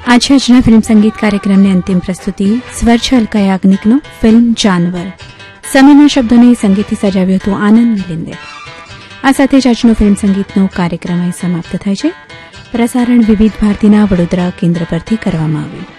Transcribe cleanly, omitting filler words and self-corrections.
આ છે આજના ફિલ્મ સંગીત કાર્યક્રમની અંતિમ પ્રસ્તુતિ સ્વર છે અલકા યાજ્ઞિકનો ફિલ્મ જાનવર. સમયના શબ્દોને સંગીતથી સજાવ્યું હતું આનંદ મિલિંદે. આ સાથે જ આજનો ફિલ્મ સંગીતનો કાર્યક્રમ સમાપ્ત થાય છે. પ્રસારણ વિવિધ ભારતીના વડોદરા કેન્દ્ર પરથી કરવામાં આવ્યું.